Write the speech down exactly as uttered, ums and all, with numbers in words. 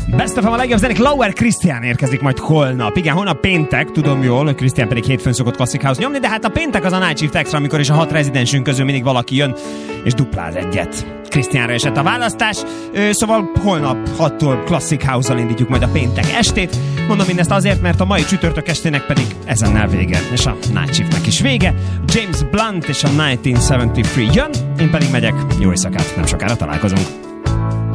Best of a legjobb zenék, Lauer Christian érkezik majd holnap. Igen, holnap péntek, tudom jól, hogy Christian pedig hétfőn szokott Classic House nyomni, de hát a péntek az a Night Shift Extra, amikor is a hat rezidensünk közül mindig valaki jön, és dupláz egyet. Christianra esett a választás, szóval holnap hattól Classic House-al indítjuk majd a péntek estét. Mondom mindezt azért, mert a mai csütörtök estének pedig ezennel vége, és a Night Shiftnek is vége. James Blunt és a ezerkilencszázhetvenhárom jön, én pedig megyek, jó éjszakát, nem sokára találkozunk.